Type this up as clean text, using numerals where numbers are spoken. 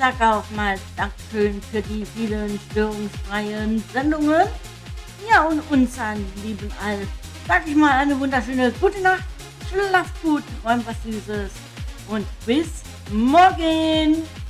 sage auch mal Dankeschön für die vielen störungsfreien Sendungen. Ja, und unseren lieben Alf, sag ich mal eine wunderschöne gute Nacht, schlaft gut, träumt was Süßes und bis morgen.